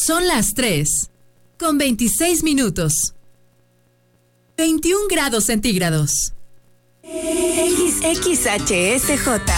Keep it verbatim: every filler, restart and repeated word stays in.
Son las tres, con veintiséis minutos. veintiún grados centígrados. X X H S J.